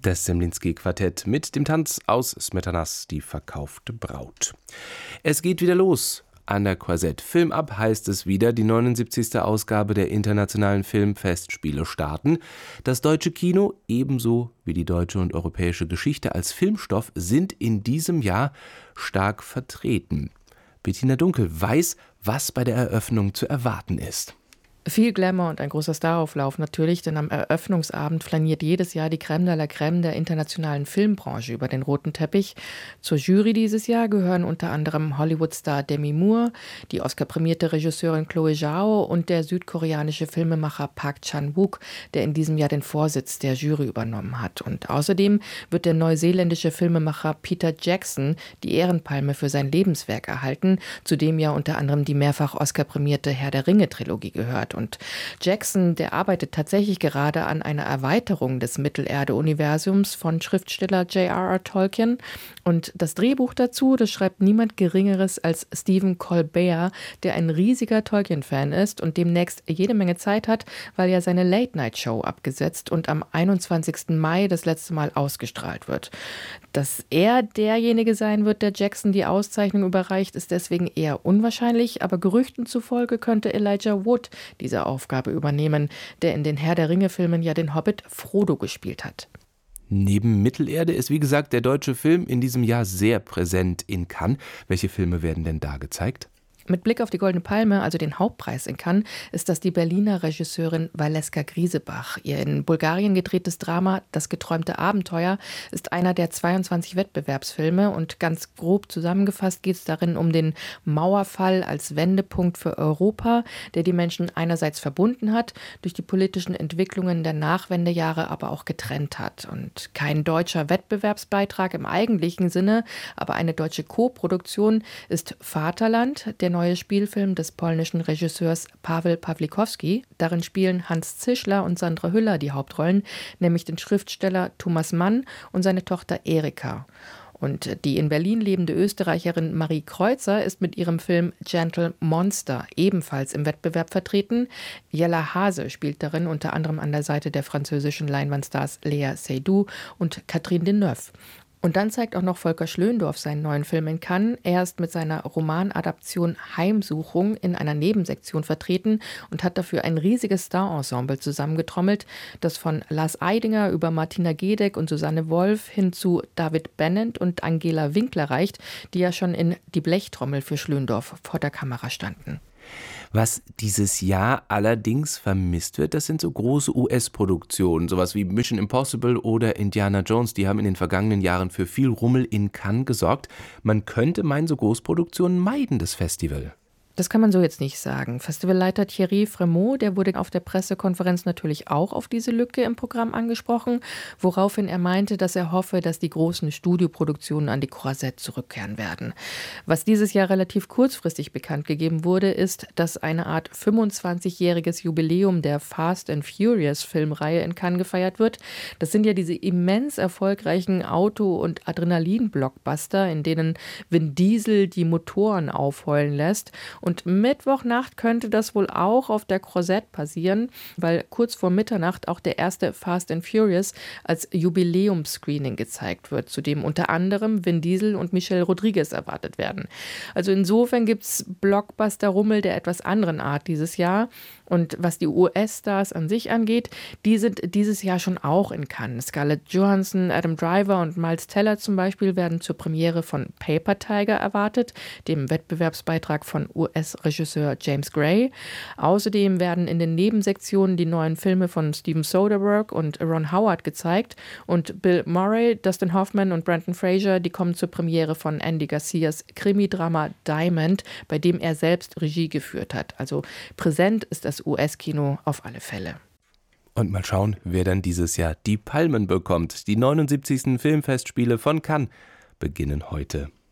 Das Semlinski-Quartett mit dem Tanz aus Smetanas Die verkaufte Braut. Es geht wieder los. An der Croisette Film-Up heißt es wieder, die 79. Ausgabe der Internationalen Filmfestspiele starten. Das deutsche Kino, ebenso wie die deutsche und europäische Geschichte als Filmstoff, sind in diesem Jahr stark vertreten. Bettina Dunkel weiß, was bei der Eröffnung zu erwarten ist. Viel Glamour und ein großer Starauflauf natürlich, denn am Eröffnungsabend flaniert jedes Jahr die Crème de la Crème der internationalen Filmbranche über den roten Teppich. Zur Jury dieses Jahr gehören unter anderem Hollywood-Star Demi Moore, die Oscar-prämierte Regisseurin Chloe Zhao und der südkoreanische Filmemacher Park Chan-wook, der in diesem Jahr den Vorsitz der Jury übernommen hat. Und außerdem wird der neuseeländische Filmemacher Peter Jackson die Ehrenpalme für sein Lebenswerk erhalten, zu dem ja unter anderem die mehrfach Oscar-prämierte Herr der Ringe-Trilogie gehört. Und Jackson, der arbeitet tatsächlich gerade an einer Erweiterung des Mittelerde-Universums von Schriftsteller J.R.R. Tolkien. Und das Drehbuch dazu, das schreibt niemand Geringeres als Stephen Colbert, der ein riesiger Tolkien-Fan ist und demnächst jede Menge Zeit hat, weil ja seine Late-Night-Show abgesetzt und am 21. Mai das letzte Mal ausgestrahlt wird. Dass er derjenige sein wird, der Jackson die Auszeichnung überreicht, ist deswegen eher unwahrscheinlich, aber Gerüchten zufolge könnte Elijah Wood diese Aufgabe übernehmen, der in den Herr der Ringe-Filmen ja den Hobbit Frodo gespielt hat. Neben Mittelerde ist, wie gesagt, der deutsche Film in diesem Jahr sehr präsent in Cannes. Welche Filme werden denn da gezeigt? Mit Blick auf die Goldene Palme, also den Hauptpreis in Cannes, ist das die Berliner Regisseurin Valeska Griesebach. Ihr in Bulgarien gedrehtes Drama Das geträumte Abenteuer ist einer der 22 Wettbewerbsfilme und ganz grob zusammengefasst geht es darin um den Mauerfall als Wendepunkt für Europa, der die Menschen einerseits verbunden hat, durch die politischen Entwicklungen der Nachwendejahre aber auch getrennt hat. Und kein deutscher Wettbewerbsbeitrag im eigentlichen Sinne, aber eine deutsche Koproduktion ist Vaterland, der neue Spielfilm des polnischen Regisseurs Paweł Pawlikowski. Darin spielen Hans Zischler und Sandra Hüller die Hauptrollen, nämlich den Schriftsteller Thomas Mann und seine Tochter Erika. Und die in Berlin lebende Österreicherin Marie Kreuzer ist mit ihrem Film Gentle Monster ebenfalls im Wettbewerb vertreten. Jella Hase spielt darin unter anderem an der Seite der französischen Leinwandstars Léa Seydoux und Catherine Deneuve. Und dann zeigt auch noch Volker Schlöndorff seinen neuen Film in Cannes. Er ist mit seiner Romanadaption Heimsuchung in einer Nebensektion vertreten und hat dafür ein riesiges Starensemble zusammengetrommelt, das von Lars Eidinger über Martina Gedeck und Susanne Wolf hin zu David Bennett und Angela Winkler reicht, die ja schon in Die Blechtrommel für Schlöndorff vor der Kamera standen. Was dieses Jahr allerdings vermisst wird, das sind so große US-Produktionen, sowas wie Mission Impossible oder Indiana Jones. Die haben in den vergangenen Jahren für viel Rummel in Cannes gesorgt. Man könnte meinen, so Großproduktionen meiden das Festival. Das kann man so jetzt nicht sagen. Festivalleiter Thierry Frémaux, der wurde auf der Pressekonferenz natürlich auch auf diese Lücke im Programm angesprochen, woraufhin er meinte, dass er hoffe, dass die großen Studioproduktionen an die Croisette zurückkehren werden. Was dieses Jahr relativ kurzfristig bekannt gegeben wurde, ist, dass eine Art 25-jähriges Jubiläum der Fast and Furious Filmreihe in Cannes gefeiert wird. Das sind ja diese immens erfolgreichen Auto- und Adrenalin-Blockbuster, in denen Vin Diesel die Motoren aufheulen lässt. Und Mittwochnacht könnte das wohl auch auf der Croisette passieren, weil kurz vor Mitternacht auch der erste Fast and Furious als Jubiläumsscreening gezeigt wird, zu dem unter anderem Vin Diesel und Michelle Rodriguez erwartet werden. Also insofern gibt es Blockbuster-Rummel der etwas anderen Art dieses Jahr. Und was die US-Stars an sich angeht, die sind dieses Jahr schon auch in Cannes. Scarlett Johansson, Adam Driver und Miles Teller zum Beispiel werden zur Premiere von Paper Tiger erwartet, dem Wettbewerbsbeitrag von US-Regisseur James Gray. Außerdem werden in den Nebensektionen die neuen Filme von Steven Soderbergh und Ron Howard gezeigt. Und Bill Murray, Dustin Hoffman und Brendan Fraser, die kommen zur Premiere von Andy Garcias Krimi-Drama Diamond, bei dem er selbst Regie geführt hat. Also präsent ist das US-Kino auf alle Fälle. Und mal schauen, wer dann dieses Jahr die Palmen bekommt. Die 79. Filmfestspiele von Cannes beginnen heute.